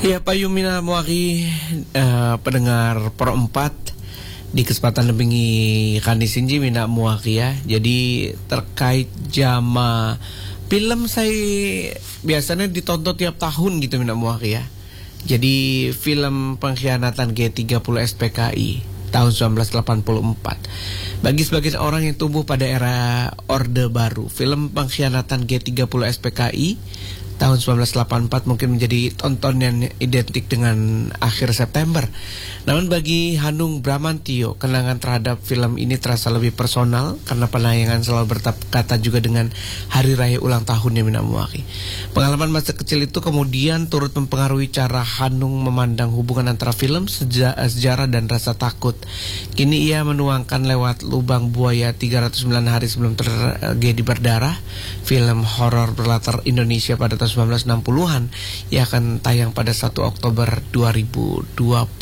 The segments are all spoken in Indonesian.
Ya, Pak Yumina Muaki, pendengar Pro 4 di kesempatan lebih kanisinji Mina Muaki ya. Jadi terkait jama film saya biasanya ditonton tiap tahun gitu Mina Muaki ya. Jadi film pengkhianatan G30 SPKI tahun 1984. Bagi sebagian orang yang tumbuh pada era Orde Baru, film pengkhianatan G30 SPKI tahun 1984 mungkin menjadi tontonan identik dengan akhir September. Namun bagi Hanung Bramantyo, kenangan terhadap film ini terasa lebih personal karena penayangan selalu berkata juga dengan hari raya ulang tahunnya Mina Muaki. Pengalaman masa kecil itu kemudian turut mempengaruhi cara Hanung memandang hubungan antara film, sejarah dan rasa takut. Kini ia menuangkan lewat Lubang Buaya 309 hari sebelum tragedi berdarah, film horor berlatar Indonesia pada tahun 1960-an yang akan tayang pada 1 Oktober 2026.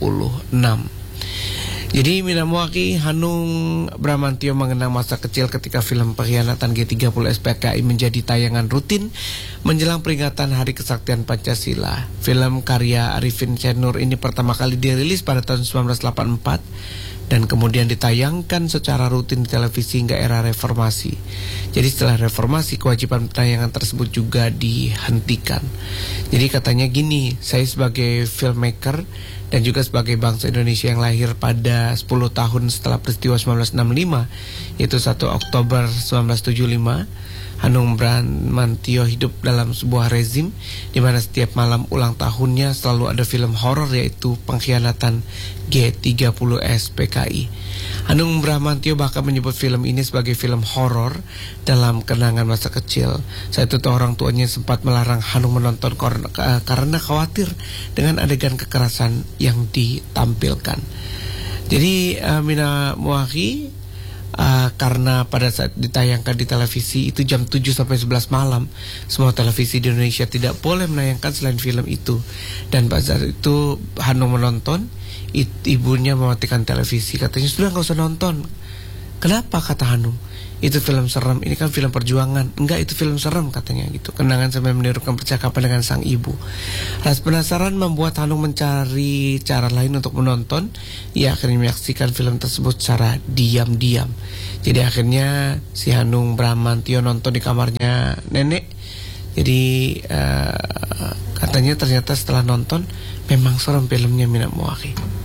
Jadi Mina Muaki, Hanung Bramantyo mengenang masa kecil ketika film pengkhianatan G30 SPKI menjadi tayangan rutin menjelang peringatan Hari Kesaktian Pancasila. Film karya Arifin Cenur ini pertama kali dirilis pada tahun 1984 dan kemudian ditayangkan secara rutin di televisi hingga era reformasi. Jadi setelah reformasi, kewajiban penayangan tersebut juga dihentikan. Jadi katanya gini, saya sebagai filmmaker dan juga sebagai bangsa Indonesia yang lahir pada 10 tahun setelah peristiwa 1965, yaitu 1 Oktober 1975, Hanung Bramantyo hidup dalam sebuah rezim di mana setiap malam ulang tahunnya selalu ada film horor, yaitu pengkhianatan G30 SPKI. Hanung Bramantyo bahkan menyebut film ini sebagai film horor dalam kenangan masa kecil. Saat itu orang tuanya sempat melarang Hanung menonton karena khawatir dengan adegan kekerasan yang ditampilkan. Jadi Mina Muaki, karena pada saat ditayangkan di televisi itu jam 7 sampai 11 malam, semua televisi di Indonesia tidak boleh menayangkan selain film itu. Dan pada saat itu Hanung menonton, ibunya mematikan televisi, katanya sudah nggak usah nonton. Kenapa, kata Hanung? Itu film serem, ini kan film perjuangan. Enggak, itu film serem, katanya gitu. Kenangan sampai menirukan percakapan dengan sang ibu. Rasa penasaran membuat Hanung mencari cara lain untuk menonton. Ia akhirnya menyaksikan film tersebut secara diam-diam. Jadi akhirnya si Hanung Bramantyo nonton di kamarnya nenek. Jadi katanya ternyata setelah nonton memang serem filmnya Mina Muaki.